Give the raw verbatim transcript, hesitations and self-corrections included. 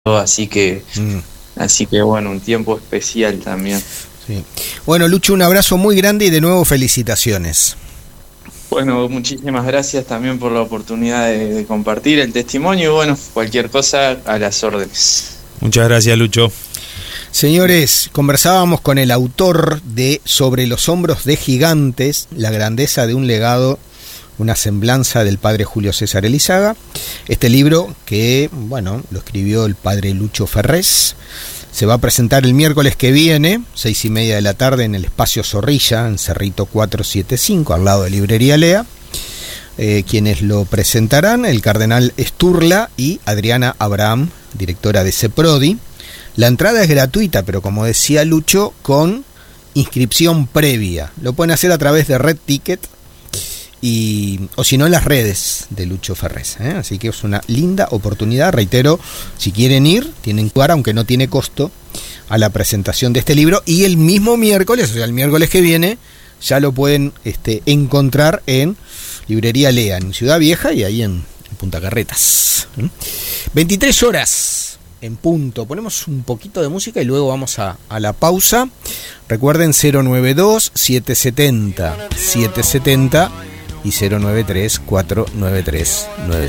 así que, mm. así que bueno, un tiempo especial también. Sí. Bueno, Lucho, un abrazo muy grande y de nuevo felicitaciones. Bueno, muchísimas gracias también por la oportunidad de, de compartir el testimonio y bueno, cualquier cosa a las órdenes. Muchas gracias, Lucho. Señores, conversábamos con el autor de Sobre los hombros de gigantes, la grandeza de un legado, una semblanza del padre Julio César Elizaga. Este libro que, bueno, lo escribió el padre Lucho Ferrés. Se va a presentar el miércoles que viene, seis y media de la tarde, en el Espacio Zorrilla, en Cerrito cuatrocientos setenta y cinco, al lado de Librería Lea. Eh, quienes lo presentarán, el cardenal Sturla y Adriana Abraham, directora de CEPRODI. La entrada es gratuita, pero como decía Lucho, con inscripción previa. Lo pueden hacer a través de Red Ticket, y, o si no en las redes de Lucho Ferrés, ¿eh? Así que es una linda oportunidad. Reitero, si quieren ir, tienen que ir, aunque no tiene costo, a la presentación de este libro. Y el mismo miércoles, o sea, el miércoles que viene, ya lo pueden este, encontrar en Librería Lea, en Ciudad Vieja y ahí en, en Punta Carretas. ¿eh? veintitrés horas en punto. Ponemos un poquito de música y luego vamos a, a la pausa. Recuerden cero noventa y dos, setecientos setenta, setecientos setenta y cero noventa y tres, cuatrocientos noventa y tres, noventa y cinco.